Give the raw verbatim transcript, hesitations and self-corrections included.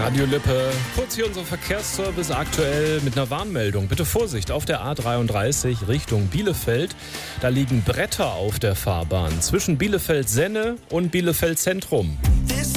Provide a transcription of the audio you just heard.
Radio Lippe. Kurz hier unser Verkehrsservice aktuell mit einer Warnmeldung. Bitte Vorsicht auf der A dreiunddreißig Richtung Bielefeld. Da liegen Bretter auf der Fahrbahn zwischen Bielefeld-Senne und Bielefeld Zentrum.